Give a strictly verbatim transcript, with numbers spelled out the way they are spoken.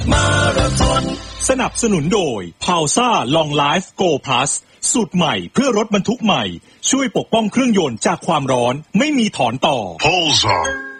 มาราธอนสนับสนุนโดย Pulsar Long Life Go Plus สูตรใหม่เพื่อรถบรรทุกใหม่ช่วยปกป้องเครื่องยนต์จากความร้อนไม่มีถอนต่อ Pulsar